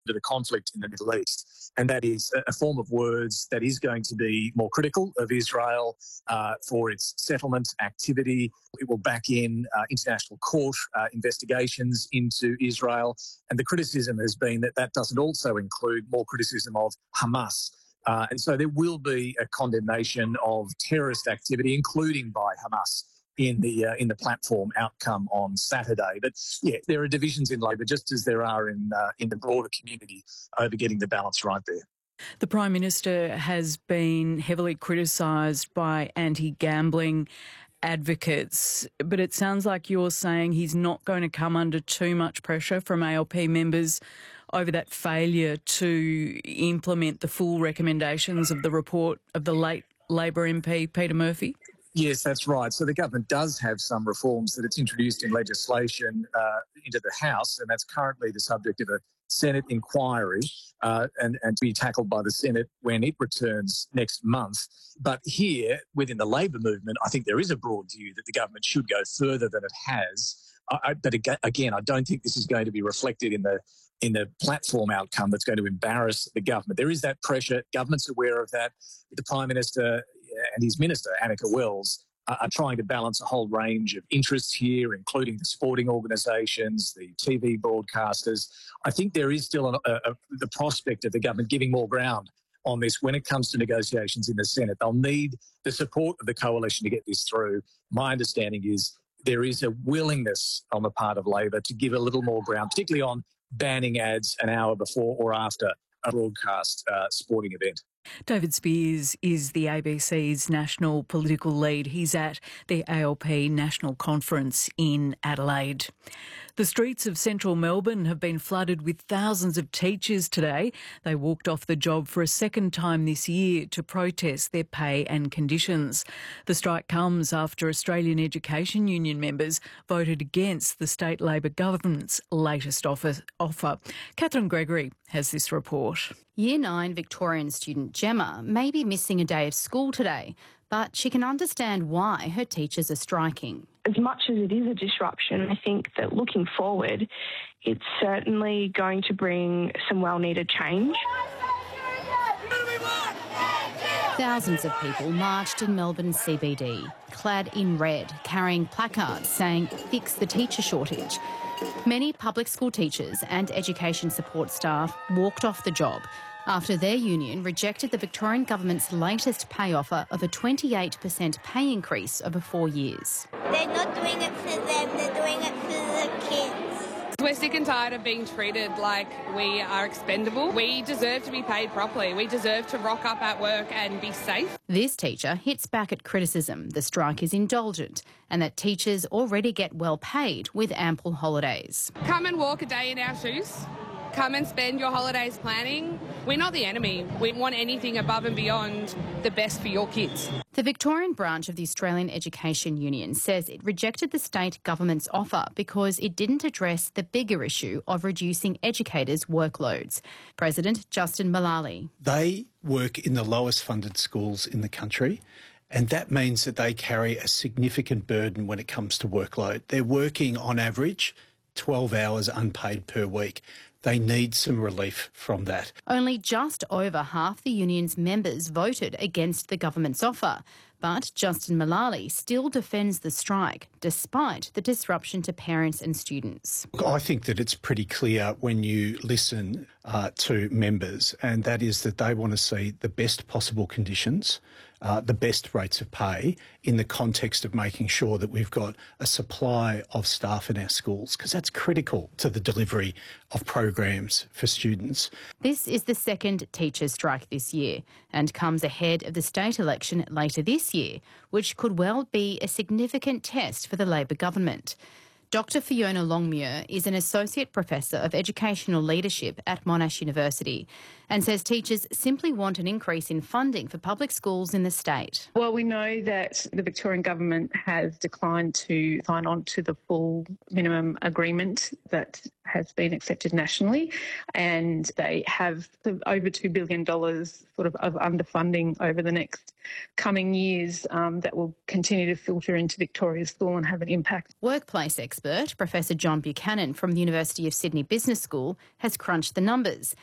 to the conflict in the Middle East. And that is a form of words that is going to be more critical of Israel for its settlement activity. It will back in international court investigations into Israel. And the criticism has been that that doesn't also include more criticism of Hamas. And so there will be a condemnation of terrorist activity, including by Hamas, in the platform outcome on Saturday. But yeah, there are divisions in Labor, just as there are in the broader community, over getting the balance right there. The Prime Minister has been heavily criticised by anti-gambling advocates, but it sounds like you're saying he's not going to come under too much pressure from ALP members over that failure to implement the full recommendations of the report of the late Labor MP Peter Murphy? Yes, that's right. So the government does have some reforms that it's introduced in legislation into the House, and that's currently the subject of a Senate inquiry and to be tackled by the Senate when it returns next month. But here, within the Labor movement, I think there is a broad view that the government should go further than it has. But again, I don't think this is going to be reflected in the platform outcome that's going to embarrass the government. There is that pressure. Government's aware of that. The Prime Minister and his minister, Annika Wells, are trying to balance a whole range of interests here, including the sporting organisations, the TV broadcasters. I think there is still the prospect of the government giving more ground on this when it comes to negotiations in the Senate. They'll need the support of the coalition to get this through. My understanding is there is a willingness on the part of Labor to give a little more ground, particularly on banning ads an hour before or after a broadcast sporting event. David Spears is the ABC's national political lead. He's at the ALP National Conference in Adelaide. The streets of central Melbourne have been flooded with thousands of teachers today. They walked off the job for a second time this year to protest their pay and conditions. The strike comes after Australian Education Union members voted against the state Labor government's latest offer. Catherine Gregory has this report. Year 9 Victorian student Gemma may be missing a day of school today, but she can understand why her teachers are striking. As much as it is a disruption, I think that looking forward, it's certainly going to bring some well-needed change. Thousands of people marched in Melbourne CBD, clad in red, carrying placards saying, "Fix the teacher shortage." Many public school teachers and education support staff walked off the job after their union rejected the Victorian government's latest pay offer of a 28% pay increase over 4 years. They're not doing it for them, they're doing it for the kids. We're sick and tired of being treated like we are expendable. We deserve to be paid properly. We deserve to rock up at work and be safe. This teacher hits back at criticism the strike is indulgent and that teachers already get well paid with ample holidays. Come and walk a day in our shoes. Come and spend your holidays planning. We're not the enemy. We want anything above and beyond the best for your kids. The Victorian branch of the Australian Education Union says it rejected the state government's offer because it didn't address the bigger issue of reducing educators' workloads. President Justin Mullally. They work in the lowest funded schools in the country, and that means that they carry a significant burden when it comes to workload. They're working on average 12 hours unpaid per week. They need some relief from that. Only just over half the union's members voted against the government's offer, but Justin Mullally still defends the strike, despite the disruption to parents and students. I think that it's pretty clear when you listen to members, and that is that they want to see the best possible conditions, the best rates of pay in the context of making sure that we've got a supply of staff in our schools, because that's critical to the delivery of programs for students. This is the second teachers' strike this year and comes ahead of the state election later this year, which could well be a significant test for the Labor government. Dr Fiona Longmuir is an Associate Professor of Educational Leadership at Monash University and says teachers simply want an increase in funding for public schools in the state. Well, we know that the Victorian government has declined to sign on to the full minimum agreement that has been accepted nationally, and they have over $2 billion of underfunding over the next coming years that will continue to filter into Victoria's school and have an impact. Workplace experts expert, Professor John Buchanan from the University of Sydney Business School, has crunched the numbers